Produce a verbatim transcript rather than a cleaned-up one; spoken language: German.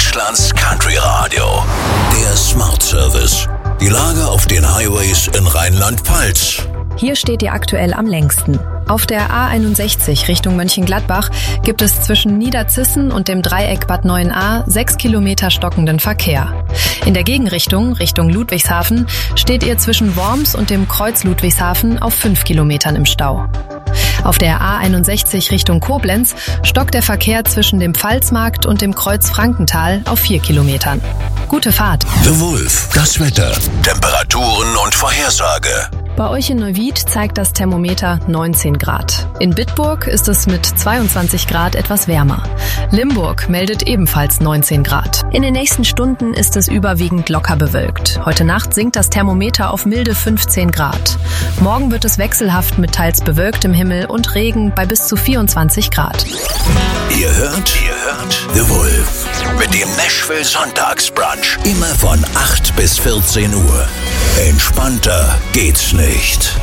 Deutschlands Country Radio. Der Smart Service. Die Lage auf den Highways in Rheinland-Pfalz. Hier steht ihr aktuell am längsten. Auf der A einundsechzig Richtung Mönchengladbach gibt es zwischen Niederzissen und dem Dreieck Bad Neuenahr sechs Kilometer stockenden Verkehr. In der Gegenrichtung, Richtung Ludwigshafen, steht ihr zwischen Worms und dem Kreuz Ludwigshafen auf fünf Kilometern im Stau. Auf der A einundsechzig Richtung Koblenz stockt der Verkehr zwischen dem Pfalzmarkt und dem Kreuz Frankenthal auf vier Kilometern. Gute Fahrt. The Wolf, das Wetter, Temperaturen und Vorhersage. Bei euch in Neuwied zeigt das Thermometer neunzehn Grad. In Bitburg ist es mit zweiundzwanzig Grad etwas wärmer. Limburg meldet ebenfalls neunzehn Grad. In den nächsten Stunden ist es überwiegend locker bewölkt. Heute Nacht sinkt das Thermometer auf milde fünfzehn Grad. Morgen wird es wechselhaft mit teils bewölktem Himmel und Regen bei bis zu vierundzwanzig Grad. Ihr hört, ihr hört The Wolf mit dem Nashville Sonntagsbrunch. Immer von acht bis vierzehn Uhr. Entspannter geht's nicht.